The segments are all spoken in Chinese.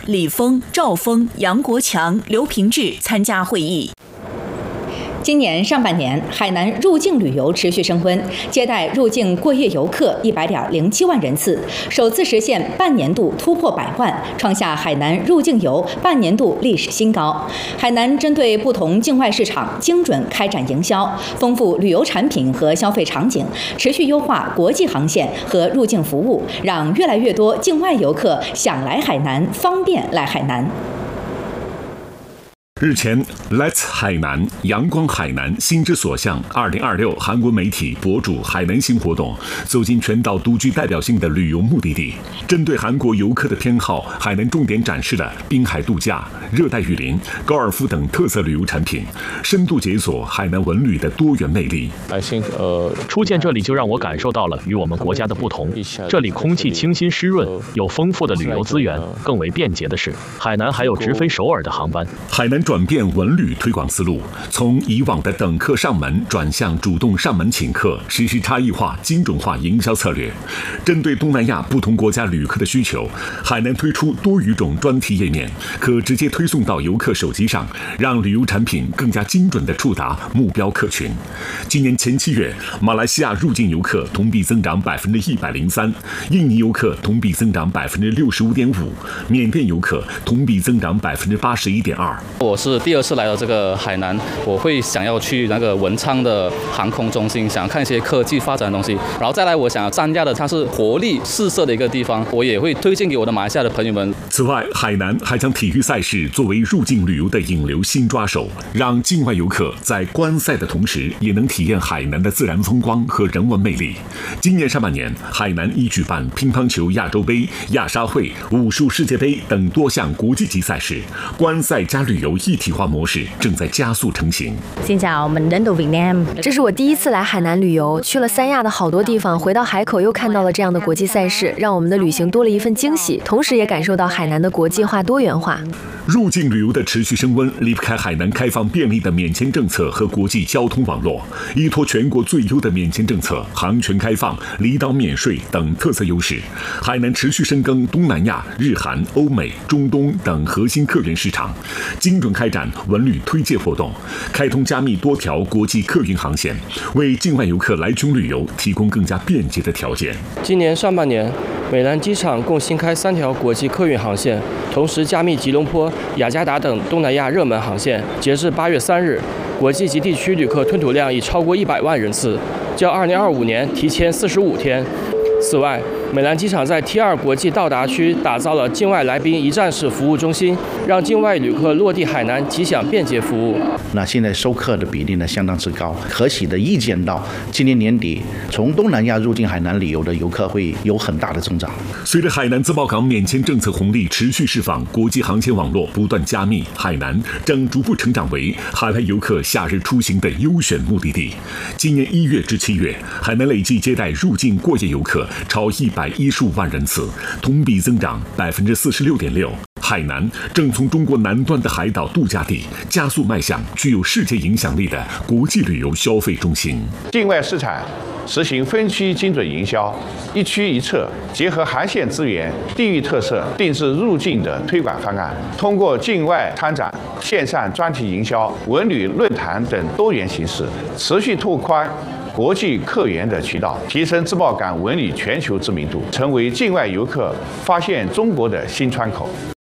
李峰、赵峰、杨国强、刘平志参加会议。 今年上半年，海南入境旅游持续升温，接待入境过夜游客100.07万人次，首次实现半年度突破100万，创下海南入境游半年度历史新高。海南针对不同境外市场精准开展营销，丰富旅游产品和消费场景，持续优化国际航线和入境服务，让越来越多境外游客想来海南，方便来海南。 日前 ，Let's 海南阳光海南心之所向2026韩国媒体博主海南行活动走进全岛独具代表性的旅游目的地，针对韩国游客的偏好，海南重点展示了滨海度假、热带雨林、高尔夫等特色旅游产品，深度解锁海南文旅的多元魅力。 初见这里就让我感受到了与我们国家的不同，这里空气清新湿润，有丰富的旅游资源，更为便捷的是，海南还有直飞首尔的航班。 海南转变文旅推广思路，从以往的等客上门转向主动上门请客，实施差异化、精准化营销策略。针对东南亚不同国家旅客的需求，海南推出多语种专题页面，可直接推送到游客手机上，让旅游产品更加精准地触达目标客群。今年前7月，马来西亚入境游客同比增长103%，印尼游客同比增长65.5%，缅甸游客同比增长81.2%。 我是第2次来到这个海南，我会想要去那个文昌的航空中心，想看一些科技发展的东西，然后再来我想要参加的它是活力四射的一个地方，我也会推荐给我的马来西亚的朋友们。 此外，海南还将体育赛事作为入境旅游的引流新抓手，让境外游客在观赛的同时，也能体验海南的自然风光和人文魅力。今年上半年，海南已举办乒乓球亚洲杯、亚沙会、武术世界杯等多项国际级赛事，观赛加旅游一体化模式正在加速成型。 Xin chào, mình đến từ Việt Nam。这是我第1次来海南旅游，去了三亚的好多地方，回到海口又看到了这样的国际赛事，让我们的旅行多了一份惊喜，同时也感受到海南的国际化多元化。 入境旅游的持续升温，离不开海南开放便利的免签政策和国际交通网络。依托全国最优的免签政策、航权开放、离岛免税等特色优势，海南持续深耕东南亚、日韩、欧美、中东等核心客源市场，精准开展文旅推介活动，开通加密多条国际客运航线，为境外游客来琼旅游提供更加便捷的条件。 今年上半年，美兰机场共新开3条国际客运航线，同时加密吉隆坡、雅加达等东南亚热门航线。截至8月3日，国际及地区旅客吞吐量已超过100万人次，较2025年提前45天。此外，美兰机场在 T2 国际到达区打造了境外来宾一站式服务中心，让境外旅客落地海南即享便捷服务。 那现在收客的比例呢相当之高，可喜的预见到今年年底，从东南亚入境海南旅游的游客会有很大的增长。 随着海南自贸港免签政策红利持续释放，国际航线网络不断加密，海南正逐步成长为海外游客夏日出行的优选目的地。今年1月至7月，海南累计接待入境过夜游客超115万人次，同比增长46.6%。海南正从中国南端的海岛度假地加速迈向具有世界影响力的国际旅游消费中心。 境外市场实行分区精准营销，一区一策，结合航线资源、地域特色，定制入境的推广方案。通过境外参展、线上专题营销、文旅论坛等多元形式，持续拓宽国际客源的渠道，提升自贸港文旅全球知名度，成为境外游客发现中国的新窗口。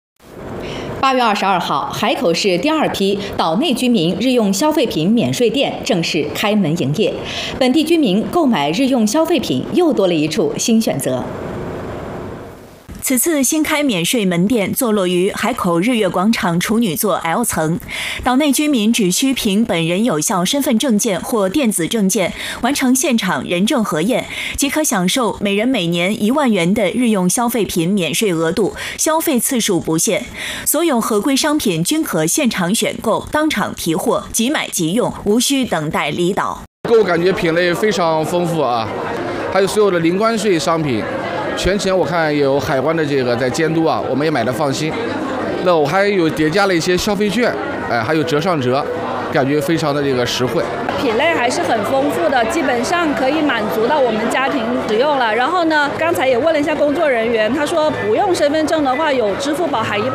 8月22号，海口市第2批岛内居民日用消费品免税店正式开门营业，本地居民购买日用消费品又多了一处新选择。 此次新开免税门店坐落于海口日月广场处女座 L 层，岛内居民只需凭本人有效身份证件或电子证件完成现场人证核验，即可享受每人每年1万元的日用消费品免税额度，消费次数不限。所有合规商品均可现场选购，当场提货，即买即用，无需等待离岛。 购物感觉品类非常丰富啊，还有所有的零关税商品。全程我看有海关的这个在监督啊，我们也买得放心。那我还有叠加了一些消费券，还有折上折，感觉非常的这个实惠。 品类还是很丰富的，基本上可以满足到我们家庭使用了。然后呢，刚才也问了一下工作人员，他说不用身份证的话，有支付宝、海